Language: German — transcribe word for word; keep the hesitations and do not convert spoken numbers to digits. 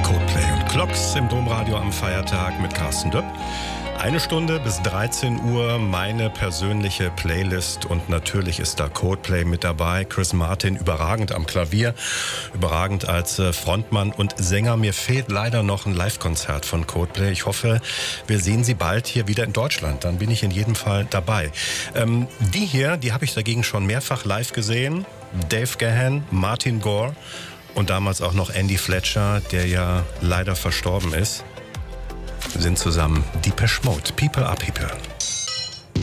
Coldplay und Clocks im Domradio am Feiertag mit Carsten Döpp. Eine Stunde bis dreizehn Uhr meine persönliche Playlist und natürlich ist da Coldplay mit dabei. Chris Martin überragend am Klavier, überragend als Frontmann und Sänger. Mir fehlt leider noch ein Live-Konzert von Coldplay. Ich hoffe, wir sehen sie bald hier wieder in Deutschland. Dann bin ich in jedem Fall dabei. Ähm, die hier, die habe ich dagegen schon mehrfach live gesehen. Dave Gahan, Martin Gore und damals auch noch Andy Fletcher, der ja leider verstorben ist. Sind zusammen Depeche Mode. People are People.